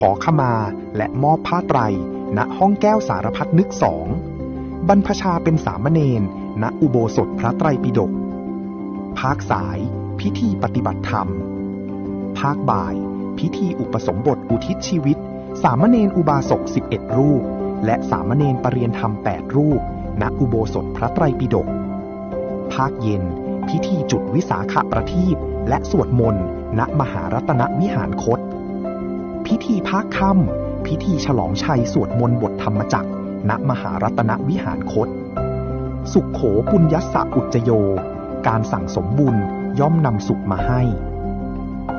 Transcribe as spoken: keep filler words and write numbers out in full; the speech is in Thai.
ขอขมาและมอบผ้าไตรณห้องแก้วสารพัดนึกสองบรรพชาเป็นสามเณรณอุโบสถพระไตรปิฎกภาคสายพิธีปฏิบัติธรรมภาคบ่ายพิธีอุปสมบทอุทิศชีวิตสามเณรอุบาสกสิบเอ็ดรูปและสามเณรปรริยนธรรมแปดรูปณอุโบสถพระไตรปิฎกภาคเย็นพิธีจุดวิสาขประทีปและสวดมนต์ณมหารัตนวิหารคตพิธีภาคค่ำพิธีฉลองชัยสวดมนต์บทธรรมจักรณมหารัตนวิหารคตสุขโขปุญญัสสะอุจจโยการสั่งสมบุญย่อมนำสุขมาให้